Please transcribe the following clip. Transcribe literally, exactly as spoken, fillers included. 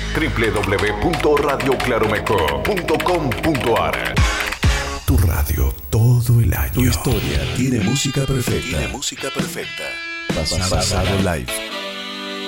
doble u doble u doble u punto radio claromeco punto com punto a r. Tu radio todo el año. Tu historia tiene música perfecta. Tiene música perfecta. Pasado, Pasado Live.